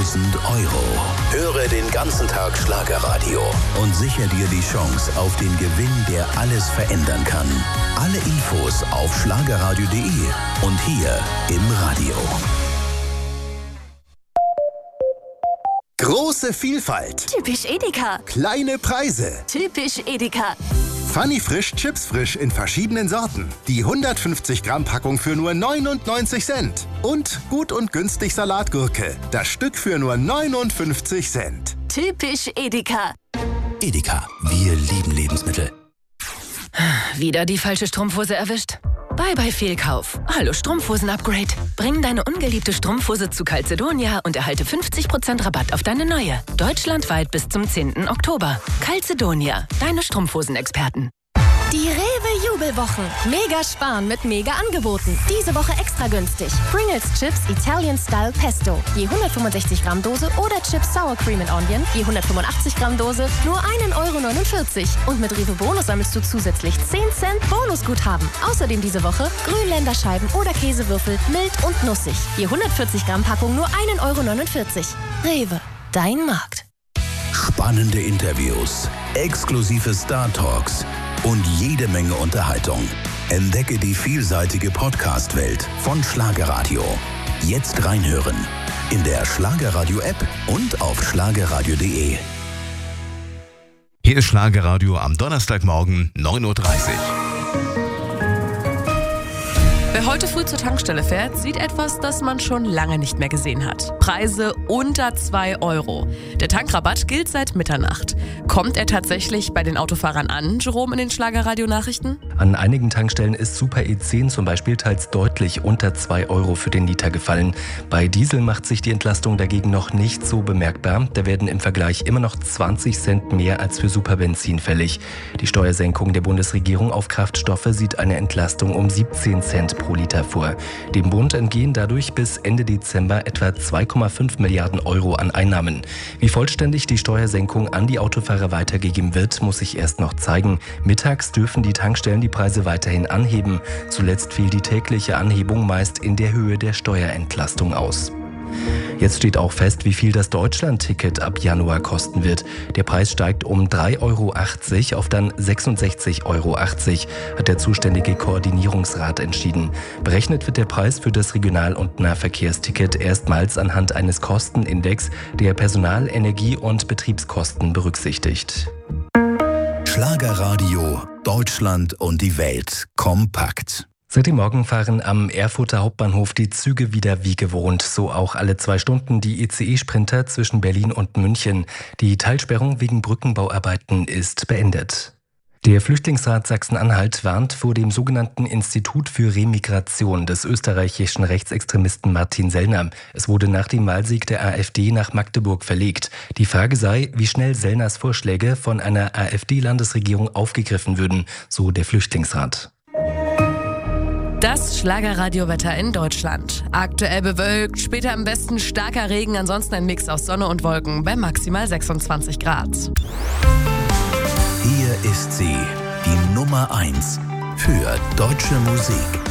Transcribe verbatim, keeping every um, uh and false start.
tausend Euro. Höre den ganzen Tag Schlagerradio und sichere dir die Chance auf den Gewinn, der alles verändern kann. Alle Infos auf schlagerradio punkt de und hier im Radio. Große Vielfalt. Typisch Edeka. Kleine Preise. Typisch Edeka. Funny Frisch, Chips frisch in verschiedenen Sorten. Die hundertfünfzig Gramm Packung für nur neunundneunzig Cent. Und gut und günstig Salatgurke. Das Stück für nur neunundfünfzig Cent. Typisch Edeka. Edeka, wir lieben Lebensmittel. Wieder die falsche Strumpfhose erwischt? Bye bye Fehlkauf. Hallo Strumpfhosen-Upgrade. Bring deine ungeliebte Strumpfhose zu Calzedonia und erhalte fünfzig Prozent Rabatt auf deine neue. Deutschlandweit bis zum zehnten Oktober. Calzedonia, deine Strumpfhosen-Experten. Die Rewe-Jubelwochen. Mega sparen mit Mega-Angeboten. Diese Woche extra günstig. Pringles Chips Italian Style Pesto. Je hundertfünfundsechzig Gramm Dose oder Chips Sour Cream and Onion. Je hundertfünfundachtzig Gramm Dose. Nur ein Euro neunundvierzig. Und mit Rewe Bonus sammelst du zusätzlich zehn Cent Bonusguthaben. Außerdem diese Woche Grünländerscheiben oder Käsewürfel. Mild und nussig. Je hundertvierzig Gramm Packung nur ein Euro neunundvierzig. Rewe. Dein Markt. Spannende Interviews, exklusive Star Talks und jede Menge Unterhaltung. Entdecke die vielseitige Podcast-Welt von Schlagerradio. Jetzt reinhören in der Schlagerradio-App und auf schlagerradio punkt de. Hier ist Schlagerradio am Donnerstagmorgen neun Uhr dreißig. Wer heute früh zur Tankstelle fährt, sieht etwas, das man schon lange nicht mehr gesehen hat. Preise unter zwei Euro. Der Tankrabatt gilt seit Mitternacht. Kommt er tatsächlich bei den Autofahrern an, Jerome, in den Schlagerradio-Nachrichten? An einigen Tankstellen ist Super E zehn zum Beispiel teils deutlich unter zwei Euro für den Liter gefallen. Bei Diesel macht sich die Entlastung dagegen noch nicht so bemerkbar. Da werden im Vergleich immer noch zwanzig Cent mehr als für Superbenzin fällig. Die Steuersenkung der Bundesregierung auf Kraftstoffe sieht eine Entlastung um siebzehn Cent pro Liter vor. Dem Bund entgehen dadurch bis Ende Dezember etwa zwei Komma fünf Milliarden Euro an Einnahmen. Wie vollständig die Steuersenkung an die Autofahrer weitergegeben wird, muss sich erst noch zeigen. Mittags dürfen die Tankstellen die Preise weiterhin anheben. Zuletzt fiel die tägliche Anhebung meist in der Höhe der Steuerentlastung aus. Jetzt steht auch fest, wie viel das Deutschland-Ticket ab Januar kosten wird. Der Preis steigt um drei Euro achtzig auf dann sechsundsechzig Euro achtzig, hat der zuständige Koordinierungsrat entschieden. Berechnet wird der Preis für das Regional- und Nahverkehrsticket erstmals anhand eines Kostenindex, der Personal-, Energie- und Betriebskosten berücksichtigt. Schlagerradio, Deutschland und die Welt kompakt. Seit dem Morgen fahren am Erfurter Hauptbahnhof die Züge wieder wie gewohnt. So auch alle zwei Stunden die I C E-Sprinter zwischen Berlin und München. Die Teilsperrung wegen Brückenbauarbeiten ist beendet. Der Flüchtlingsrat Sachsen-Anhalt warnt vor dem sogenannten Institut für Remigration des österreichischen Rechtsextremisten Martin Sellner. Es wurde nach dem Wahlsieg der AfD nach Magdeburg verlegt. Die Frage sei, wie schnell Sellners Vorschläge von einer AfD-Landesregierung aufgegriffen würden, so der Flüchtlingsrat. Das Schlagerradiowetter in Deutschland. Aktuell bewölkt, später im Westen starker Regen, ansonsten ein Mix aus Sonne und Wolken bei maximal sechsundzwanzig Grad. Hier ist sie, die Nummer eins für deutsche Musik.